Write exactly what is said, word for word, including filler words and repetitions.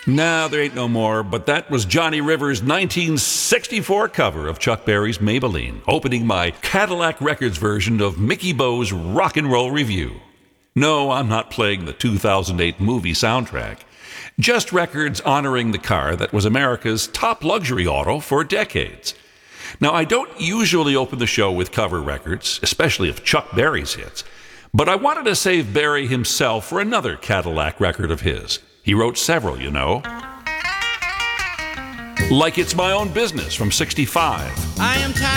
Nah, there ain't no more, but that was Johnny Rivers' nineteen sixty-four cover of Chuck Berry's Maybelline, opening my Cadillac Records version of Mickey Bo's Rock and Roll Review. No, I'm not playing the two thousand eight movie soundtrack. Just records honoring the car that was America's top luxury auto for decades. Now, I don't usually open the show with cover records, especially of Chuck Berry's hits, but I wanted to save Berry himself for another Cadillac record of his. He wrote several, you know. Like It's My Own Business from sixty-five. I am tired.